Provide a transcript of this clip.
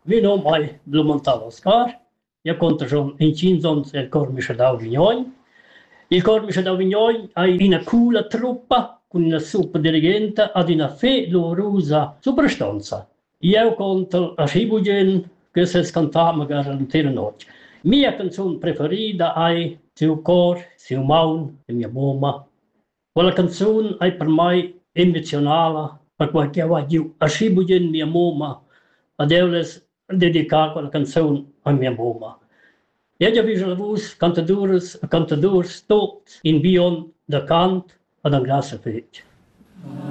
Mi nom è Blumenthal Oscar, io conto schon in 5 il Cor Michedau Vignogn. Il Cor Michedau Vignogn ha una cula truppa con una super dirigente ad una fedorosa soprastanza. Io conto a Schibugen che si cantava magari l'intera notte. Mia canzone preferita è Siu Cor, Siu Maun e Mia Mamma. Quella canzone è per me emozionale, perché io a Schibugen mia mamma ad eules dedicar quella canzone a mia mamma. Io ho visto la voce cantadores, tot in Bion da cant ad un grasse fece.